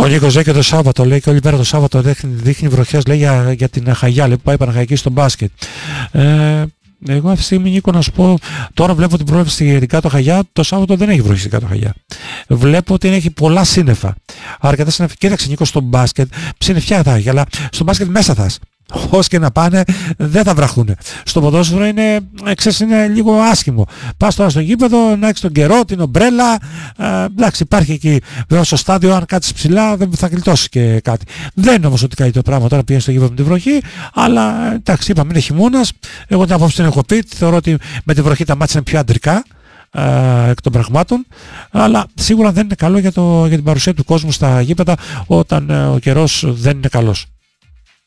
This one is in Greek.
Ο Νίκος λέει και το Σάββατο, λέει και όλη μέρα το Σάββατο δείχνει βροχές, λέει για την Χαγιά, λέει που πάει Παναχαϊκή στο μπάσκετ. Εγώ αυτή τη στιγμή, Νίκο, να σου πω, τώρα βλέπω την πρόβλεψη στην κάτω Χαγιά, το Σάββατο δεν έχει βροχή στην κάτω Χαγιά. Βλέπω ότι έχει πολλά σύννεφα. Αρκετά σύννεφα. Κοίταξε, Νίκο, στο μπάσκετ ψινεφιά θα έχει, αλλά στο μπάσκετ μέσα θα είσαι. Όσοι και να πάνε δεν θα βραχούν. Στο ποδόσφαιρο είναι λίγο άσχημο. Πας τώρα στο γήπεδο να έχεις τον καιρό, την ομπρέλα. Εντάξει, υπάρχει εκεί βέβαια στο στάδιο, αν κάτσεις ψηλά δεν θα γλιτώσεις και κάτι. Δεν είναι όμως ότι κάνει το πράγμα τώρα πηγαίνει στο γήπεδο με τη βροχή, αλλά εντάξει, είπαμε είναι χειμώνας. Εγώ την απόψη την έχω πει, θεωρώ ότι με τη βροχή τα μάτια είναι πιο αντρικά εκ των πραγμάτων, αλλά σίγουρα δεν είναι καλό για την παρουσία του κόσμου στα γήπεδα όταν ο καιρός δεν είναι καλός.